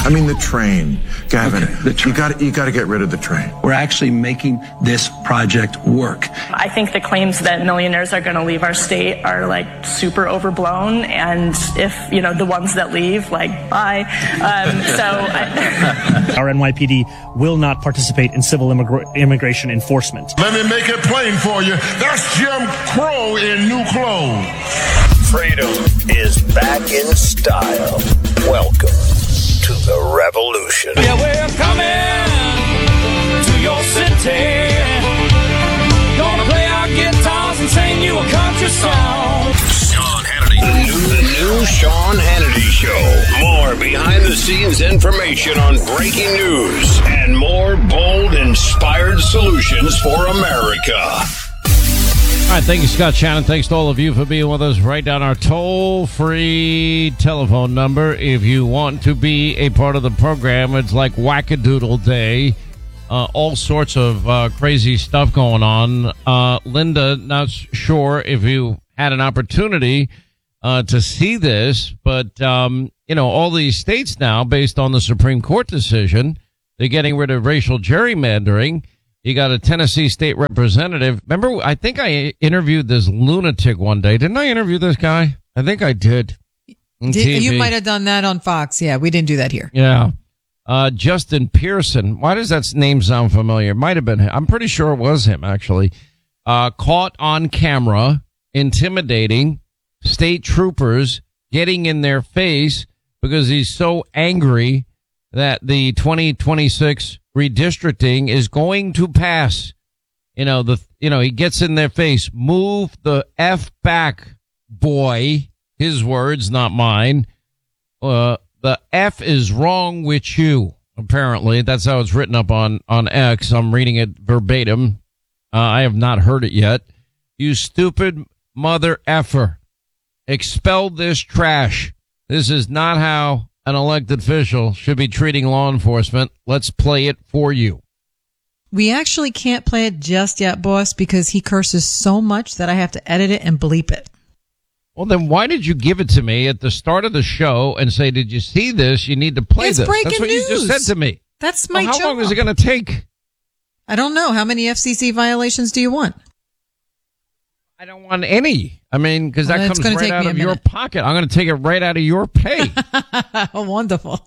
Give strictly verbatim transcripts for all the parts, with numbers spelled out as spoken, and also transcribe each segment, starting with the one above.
I mean, the train, Gavin, okay, the train. you got you got to get rid of the train. We're actually making this project work. I think the claims that millionaires are going to leave our state are like super overblown. And if, you know, the ones that leave, like, bye. Um, so I our N Y P D will not participate in civil immigra- immigration enforcement. Let me make it plain for you. That's Jim Crow in new clothes. Freedom is back in style. Welcome to the revolution. Yeah, we're coming to your city. Gonna play our guitars and sing you a country song. Sean Hannity. The new, the new Sean Hannity Show. More behind-the-scenes information on breaking news and more bold, inspired solutions for America. All right, thank you, Scott Shannon. Thanks to all of you for being with us. Write down our toll-free telephone number if you want to be a part of the program. It's like Wackadoodle Day. Uh, all sorts of uh, crazy stuff going on. Uh, Linda, not sure if you had an opportunity uh, to see this, but, um, you know, all these states now, based on the Supreme Court decision, they're getting rid of racial gerrymandering. You got a Tennessee state representative. Remember, I think I interviewed this lunatic one day. Didn't I interview this guy? I think I did. did you might have done that on Fox. Yeah, we didn't do that here. Yeah. Uh, Justin Pearson. Why does that name sound familiar? It might have been him. I'm pretty sure it was him, actually. Uh, caught on camera, intimidating state troopers, getting in their face because he's so angry that the twenty twenty-six redistricting is going to pass. You know, the, you know, he gets in their face. Move the F back, boy. His words, not mine. Uh, the F is wrong with you. Apparently, that's how it's written up on, on X. I'm reading it verbatim. Uh, I have not heard it yet. You stupid mother effer. Expel this trash. This is not how an elected official should be treating law enforcement. Let's play it for you. We actually can't play it just yet, boss, because he curses so much that I have to edit it and bleep it. Well, then why did you give it to me at the start of the show and say, did you see this? You need to play it's this. Breaking That's what news. you just said to me. That's my well, how job. long is it going to take? I don't know. How many F C C violations do you want? I don't want any. I mean, because that well, comes right out of your pocket. I'm going to take it right out of your pay. Wonderful.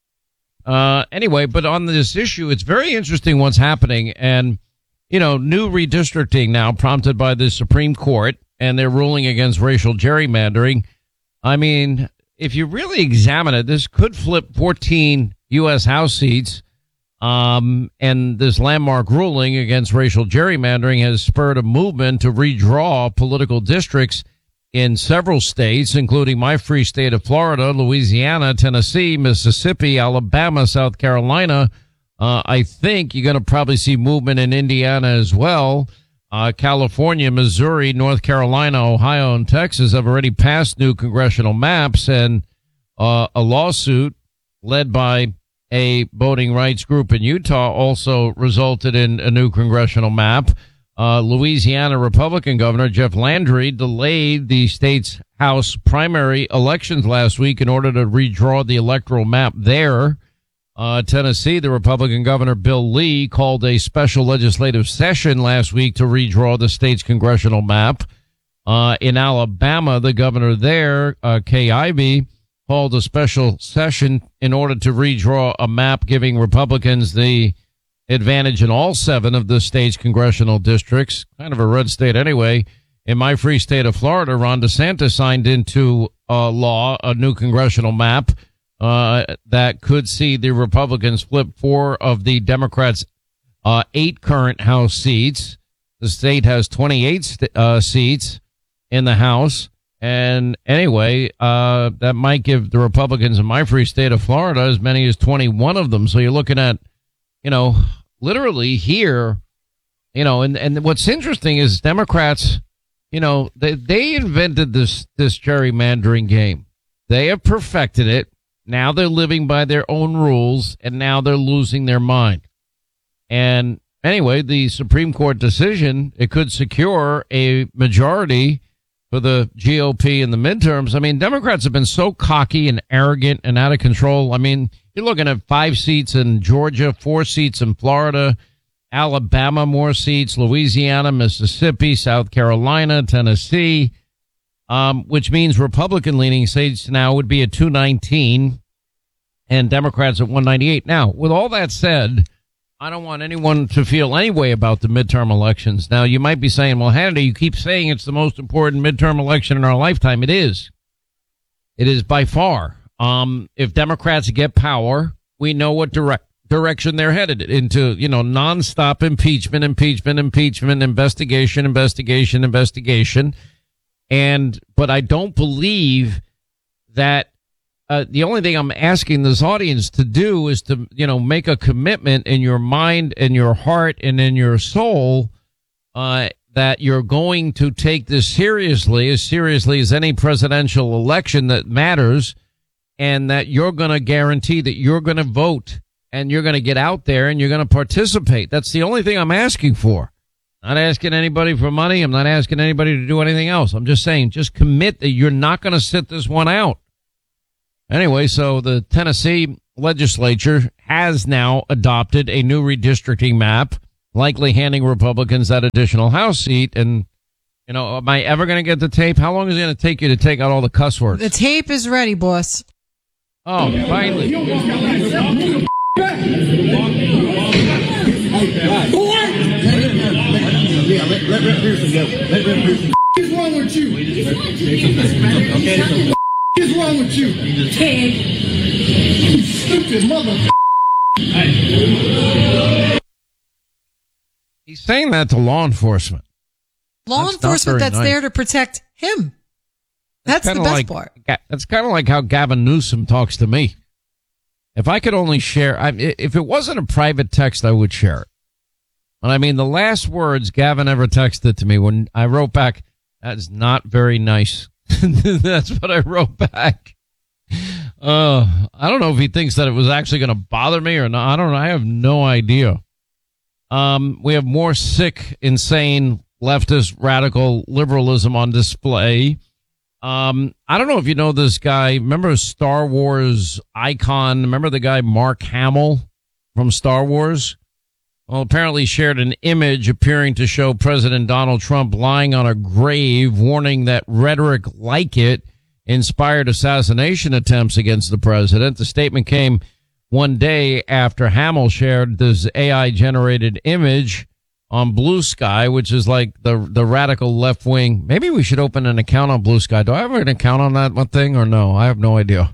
Uh, anyway, but on this issue, it's very interesting what's happening. And, you know, new redistricting now prompted by the Supreme Court, and they're ruling against racial gerrymandering. I mean, if you really examine it, this could flip fourteen U S House seats. Um, and this landmark ruling against racial gerrymandering has spurred a movement to redraw political districts in several states, including my free state of Florida, Louisiana, Tennessee, Mississippi, Alabama, South Carolina. Uh, I think you're going to probably see movement in Indiana as well. Uh, California, Missouri, North Carolina, Ohio, and Texas have already passed new congressional maps, and uh, a lawsuit led by a voting rights group in Utah also resulted in a new congressional map. Uh, Louisiana Republican Governor Jeff Landry delayed the state's House primary elections last week in order to redraw the electoral map there. Uh, Tennessee, the Republican Governor Bill Lee called a special legislative session last week to redraw the state's congressional map. Uh, in Alabama, the governor there, uh, Kay Ivey, called a special session in order to redraw a map giving Republicans the advantage in all seven of the state's congressional districts. Kind of a red state anyway. In my free state of Florida, Ron DeSantis signed into uh, law a new congressional map uh, that could see the Republicans flip four of the Democrats' uh, eight current House seats. The state has twenty-eight st- uh, seats in the House. And anyway, uh, that might give the Republicans in my free state of Florida as many as twenty-one of them. So you're looking at, you know, literally here, you know, and, and what's interesting is Democrats, you know, they, they invented this, this gerrymandering game. They have perfected it. Now they're living by their own rules, and now they're losing their mind. And anyway, the Supreme Court decision, it could secure a majority for the G O P in the midterms. I mean, Democrats have been so cocky and arrogant and out of control. I mean, you're looking at five seats in Georgia, four seats in Florida, Alabama, more seats, Louisiana, Mississippi, South Carolina, Tennessee, um, which means Republican-leaning states now would be at two nineteen and Democrats at one ninety-eight. Now, with all that said, I don't want anyone to feel any way about the midterm elections. Now, you might be saying, well, Hannity, you keep saying it's the most important midterm election in our lifetime. It is. It is by far. Um, if Democrats get power, we know what direct direction they're headed into, you know, nonstop impeachment, impeachment, impeachment, investigation, investigation, investigation. And, but I don't believe that Uh, the only thing I'm asking this audience to do is to, you know, make a commitment in your mind, in your heart, and in your soul, uh, that you're going to take this seriously, as seriously as any presidential election that matters, and that you're going to guarantee that you're going to vote and you're going to get out there and you're going to participate. That's the only thing I'm asking for. Not asking anybody for money. I'm not asking anybody to do anything else. I'm just saying, just commit that you're not going to sit this one out. Anyway, so the Tennessee legislature has now adopted a new redistricting map, likely handing Republicans that additional House seat. And, you know, am I ever going to get the tape? How long is it going to take you to take out all the cuss words? The tape is ready, boss. Oh, finally. What's wrong with you? What's wrong with you? Ted. You stupid mother. He's saying that to law enforcement. Law That's enforcement that's nice. there to protect him. That's, that's the best like, part. That's kind of like how Gavin Newsom talks to me. If I could only share, I, if it wasn't a private text, I would share it. But I mean, the last words Gavin ever texted to me when I wrote back, that is not very nice. That's what I wrote back. Uh, I don't know if he thinks that it was actually going to bother me or not. I don't know. I have no idea. Um, we have more sick, insane, leftist, radical liberalism on display. Um, I don't know if you know this guy. Remember Star Wars icon? Remember the guy Mark Hamill from Star Wars? Well, apparently shared an image appearing to show President Donald Trump lying on a grave, warning that rhetoric like it inspired assassination attempts against the president. The statement came one day after Hamill shared this A I-generated image on Blue Sky, which is like the the radical left wing. Maybe we should open an account on Blue Sky. Do I have an account on that one thing or no? I have no idea.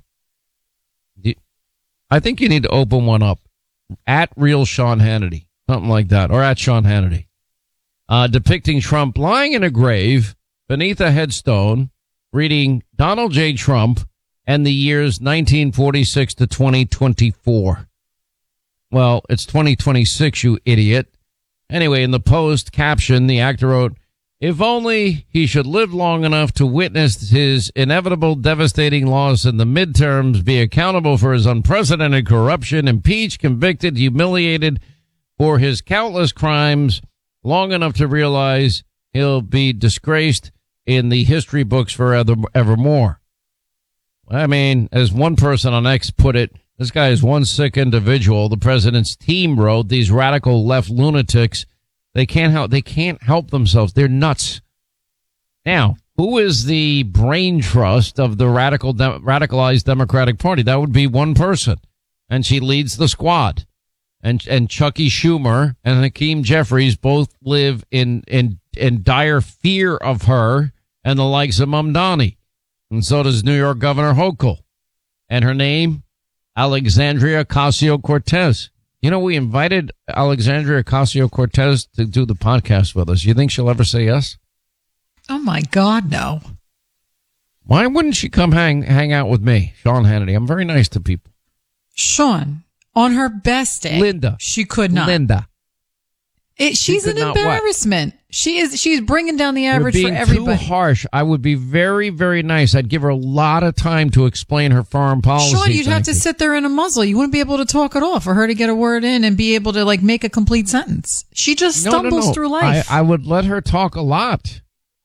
I think you need to open one up. At Real Sean Hannity. Something like that. Or at Sean Hannity. Uh, depicting Trump lying in a grave beneath a headstone, reading Donald J. Trump and the years nineteen forty-six to twenty twenty-four. Well, it's twenty twenty-six, you idiot. Anyway, in the post caption, the actor wrote, if only he should live long enough to witness his inevitable devastating loss in the midterms, be accountable for his unprecedented corruption, impeached, convicted, humiliated for his countless crimes, long enough to realize he'll be disgraced in the history books forever, evermore. I mean, as one person on X put it, this guy is one sick individual. The president's team wrote, these radical left lunatics, they can't help, they can't help themselves. They're nuts. Now, who is the brain trust of the radical, de- radicalized Democratic Party? That would be one person. And she leads the squad. And, and Chucky Schumer and Hakeem Jeffries both live in, in, in dire fear of her and the likes of Mamdani. And so does New York Governor Hochul. And her name, Alexandria Ocasio-Cortez. You know, we invited Alexandria Ocasio-Cortez to do the podcast with us. You think she'll ever say yes? Oh, my God, no. Why wouldn't she come hang hang out with me, Sean Hannity? I'm very nice to people. Sean, on her best day, Linda. she could not. Linda. It, she's She an could not what? embarrassment. She is. She's bringing down the average You're for being everybody. too harsh. I would be very, very nice. I'd give her a lot of time to explain her foreign policy. Sean, you'd have thank to you. sit there in a muzzle. You wouldn't be able to talk it off for her to get a word in and be able to like make a complete sentence. She just No, no, stumbles no. through life. I, I would let her talk a lot.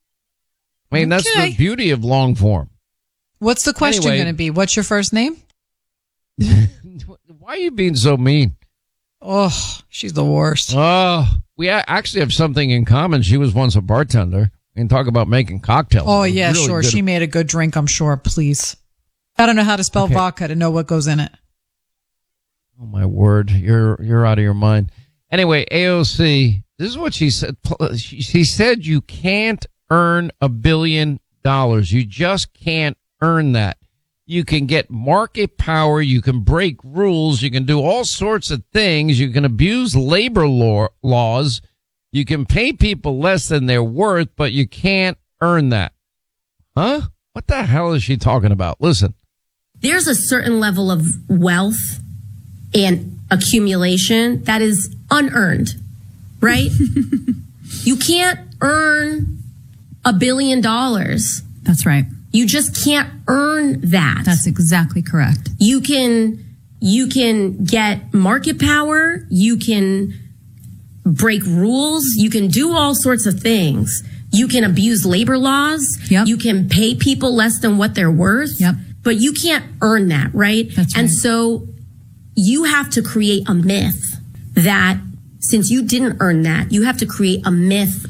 I mean, that's Okay. the beauty of long form. What's the question Anyway. going to be? What's your first name? Why are you being so mean? Oh, she's the worst. Oh, we a- actually have something in common. She was once a bartender. We can talk about making cocktails. Oh, yeah, Really sure. good. She made a good drink, I'm sure. Please. I don't know how to spell Okay. vodka to know what goes in it. Oh, my word. You're you're out of your mind. Anyway, A O C, this is what she said. She she said you can't earn a billion dollars. You just can't earn that. You can get market power. You can break rules. You can do all sorts of things. You can abuse labor law, laws. You can pay people less than they're worth, but you can't earn that. Huh? What the hell is she talking about? Listen. There's a certain level of wealth and accumulation that is unearned, right? You can't earn a billion dollars. That's right. You just can't earn that. That's exactly correct. You can, you can get market power. You can break rules. You can do all sorts of things. You can abuse labor laws. Yep. You can pay people less than what they're worth. Yep. But you can't earn that, right? That's and right. so you have to create a myth that since you didn't earn that, you have to create a myth